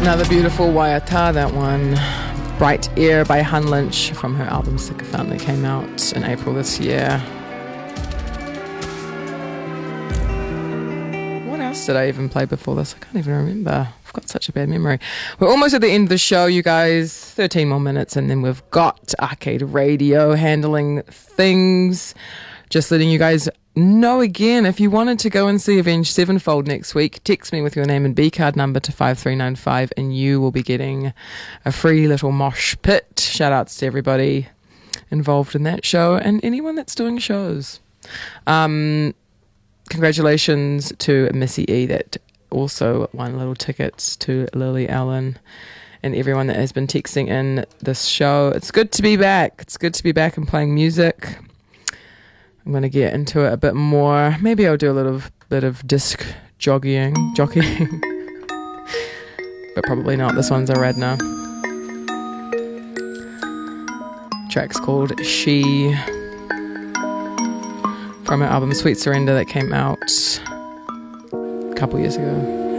Another beautiful Waiata, that one. Bright Air by Hun Lynch from her album Sycophant that came out in April this year. What else did I even play before this? I can't even remember. I've got such a bad memory. We're almost at the end of the show, you guys. 13 more minutes and then we've got Arcade Radio handling things. Just letting you guys know again, if you wanted to go and see Avenged Sevenfold next week, text me with your name and B card number to 5395 and you will be getting a free little mosh pit. Shout outs to everybody involved in that show and anyone that's doing shows. Congratulations to Missy E that also won little tickets to Lily Allen and everyone that has been texting in this show. It's good to be back. It's good to be back and playing music. I'm going to get into it a bit more. Maybe I'll do a little bit of disc jockeying. But probably not. This one's a Radna. Track's called She. From her album Sweet Surrender that came out a couple years ago.